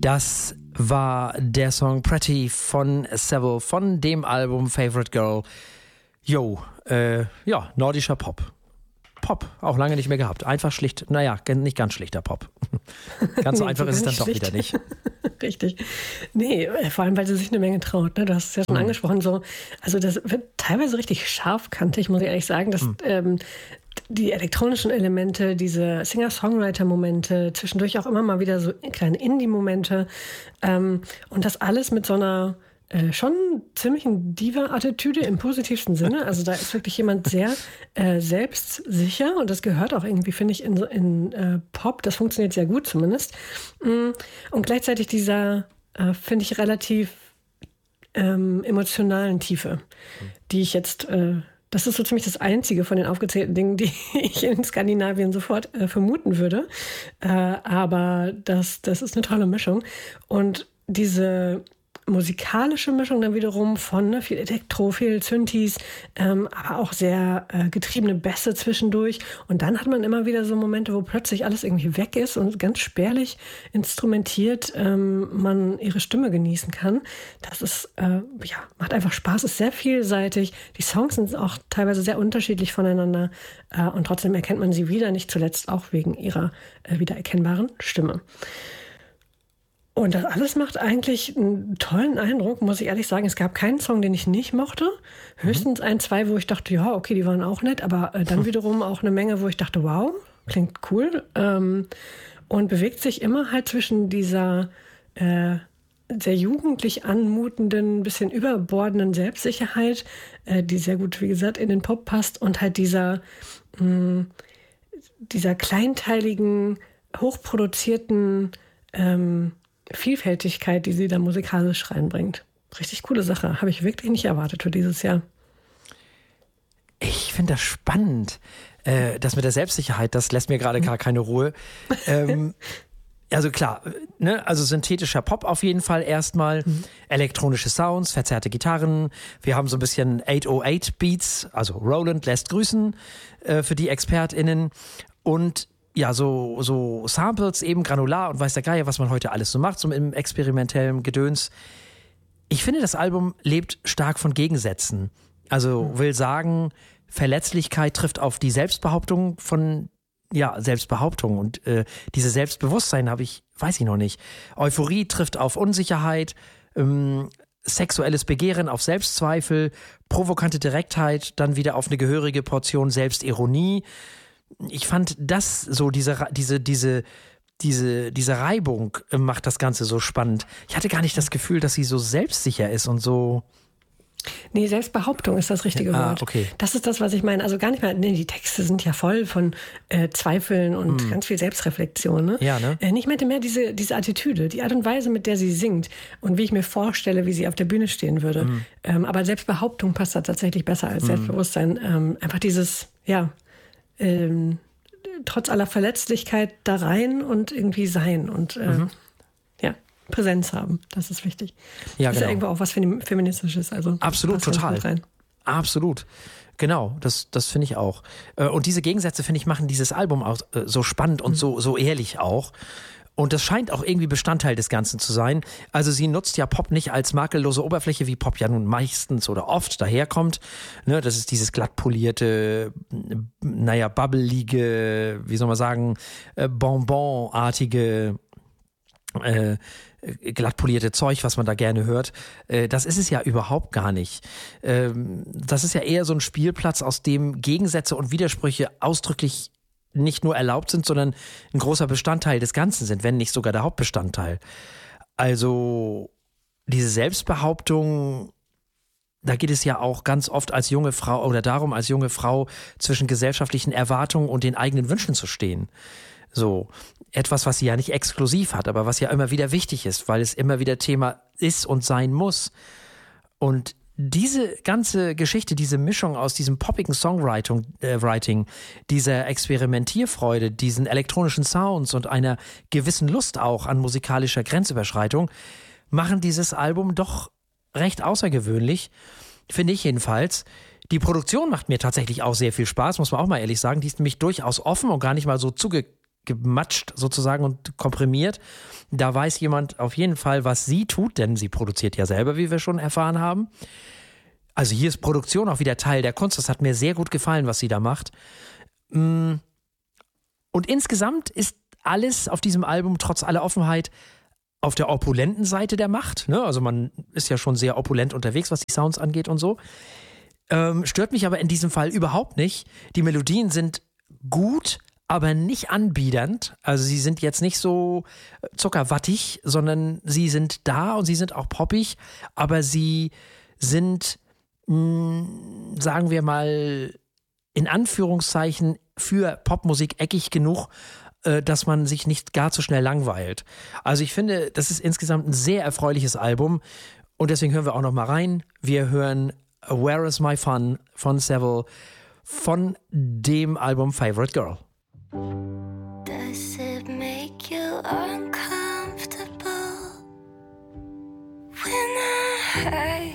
Das war der Song Pretty von Seville von dem Album Favorite Girl. Nordischer Pop. Pop, auch lange nicht mehr gehabt. Einfach schlicht, nicht ganz schlichter Pop. Ganz so einfach ist es dann doch wieder nicht. Richtig. Nee, vor allem, weil sie sich eine Menge traut. Ne? Du hast es ja schon angesprochen. So. Also das wird teilweise richtig scharfkantig, muss ich ehrlich sagen. Dass, die elektronischen Elemente, diese Singer-Songwriter-Momente, zwischendurch auch immer mal wieder so kleine Indie-Momente. Und das alles mit so einer schon ziemlichen Diva-Attitüde im positivsten Sinne. Also da ist wirklich jemand sehr selbstsicher und das gehört auch irgendwie, finde ich, in Pop. Das funktioniert sehr gut zumindest. Und gleichzeitig dieser, finde ich, relativ emotionalen Tiefe, die ich jetzt, das ist so ziemlich das einzige von den aufgezählten Dingen, die ich in Skandinavien sofort vermuten würde. Aber das ist eine tolle Mischung. Und diese musikalische Mischung dann wiederum von viel Elektro, viel Synthes, aber auch sehr getriebene Bässe zwischendurch. Und dann hat man immer wieder so Momente, wo plötzlich alles irgendwie weg ist und ganz spärlich instrumentiert man ihre Stimme genießen kann. Das ist, macht einfach Spaß, ist sehr vielseitig. Die Songs sind auch teilweise sehr unterschiedlich voneinander und trotzdem erkennt man sie wieder, nicht zuletzt auch wegen ihrer wiedererkennbaren Stimme. Und das alles macht eigentlich einen tollen Eindruck, muss ich ehrlich sagen. Es gab keinen Song, den ich nicht mochte. Höchstens 1, 2, wo ich dachte, ja, okay, die waren auch nett. Aber dann wiederum auch eine Menge, wo ich dachte, wow, klingt cool. Und bewegt sich immer halt zwischen dieser sehr jugendlich anmutenden, bisschen überbordenden Selbstsicherheit, die sehr gut, wie gesagt, in den Pop passt. Und halt dieser kleinteiligen, hochproduzierten Vielfältigkeit, die sie da musikalisch reinbringt. Richtig coole Sache. Habe ich wirklich nicht erwartet für dieses Jahr. Ich finde das spannend. Das mit der Selbstsicherheit, das lässt mir gerade gar keine Ruhe. Also klar, ne? Also synthetischer Pop auf jeden Fall erstmal. Elektronische Sounds, verzerrte Gitarren. Wir haben so ein bisschen 808 Beats. Also Roland lässt grüßen für die ExpertInnen. Und ja, so Samples, eben granular und weiß der Geier, was man heute alles so macht, so im experimentellen Gedöns. Ich finde, das Album lebt stark von Gegensätzen. Also will sagen, Verletzlichkeit trifft auf die Selbstbehauptung von, Selbstbehauptung und dieses Selbstbewusstsein weiß ich noch nicht. Euphorie trifft auf Unsicherheit, sexuelles Begehren auf Selbstzweifel, provokante Direktheit, dann wieder auf eine gehörige Portion Selbstironie. Ich fand das so, diese Reibung macht das Ganze so spannend. Ich hatte gar nicht das Gefühl, dass sie so selbstsicher ist und so. Nee, Selbstbehauptung ist das richtige Wort. Okay. Das ist das, was ich meine. Also gar nicht mal, die Texte sind ja voll von Zweifeln und ganz viel Selbstreflexion. Ne? Ja, ne? Ich meinte mehr diese Attitüde, die Art und Weise, mit der sie singt und wie ich mir vorstelle, wie sie auf der Bühne stehen würde. Aber Selbstbehauptung passt da tatsächlich besser als Selbstbewusstsein. Einfach dieses, trotz aller Verletzlichkeit da rein und irgendwie sein und Präsenz haben. Das ist wichtig. Ja, das ist ja irgendwo auch was Feministisches. Also absolut, total. Absolut. Genau, das finde ich auch. Und diese Gegensätze, finde ich, machen dieses Album auch so spannend und so ehrlich auch. Und das scheint auch irgendwie Bestandteil des Ganzen zu sein. Also sie nutzt ja Pop nicht als makellose Oberfläche, wie Pop ja nun meistens oder oft daherkommt. Ne, das ist dieses glattpolierte, bubbelige, wie soll man sagen, bonbonartige, glattpolierte Zeug, was man da gerne hört. Das ist es ja überhaupt gar nicht. Das ist ja eher so ein Spielplatz, aus dem Gegensätze und Widersprüche ausdrücklich nicht nur erlaubt sind, sondern ein großer Bestandteil des Ganzen sind, wenn nicht sogar der Hauptbestandteil. Also diese Selbstbehauptung, da geht es ja auch ganz oft als junge Frau oder darum, als junge Frau zwischen gesellschaftlichen Erwartungen und den eigenen Wünschen zu stehen. So, etwas, was sie ja nicht exklusiv hat, aber was ja immer wieder wichtig ist, weil es immer wieder Thema ist und sein muss. Und diese ganze Geschichte, diese Mischung aus diesem poppigen Songwriting, dieser Experimentierfreude, diesen elektronischen Sounds und einer gewissen Lust auch an musikalischer Grenzüberschreitung, machen dieses Album doch recht außergewöhnlich, finde ich jedenfalls. Die Produktion macht mir tatsächlich auch sehr viel Spaß, muss man auch mal ehrlich sagen. Die ist nämlich durchaus offen und gar nicht mal so gematscht sozusagen und komprimiert. Da weiß jemand auf jeden Fall, was sie tut, denn sie produziert ja selber, wie wir schon erfahren haben. Also hier ist Produktion auch wieder Teil der Kunst. Das hat mir sehr gut gefallen, was sie da macht. Und insgesamt ist alles auf diesem Album trotz aller Offenheit auf der opulenten Seite der Macht. Ne? Also man ist ja schon sehr opulent unterwegs, was die Sounds angeht und so. Stört mich aber in diesem Fall überhaupt nicht. Die Melodien sind gut, aber nicht anbiedernd. Also sie sind jetzt nicht so zuckerwattig, sondern sie sind da und sie sind auch poppig, aber sie sind, sagen wir mal, in Anführungszeichen für Popmusik eckig genug, dass man sich nicht gar zu schnell langweilt. Also ich finde, das ist insgesamt ein sehr erfreuliches Album und deswegen hören wir auch noch mal rein. Wir hören Where Is My Fun von Seville von dem Album Favorite Girl. Does it make you uncomfortable when I hurt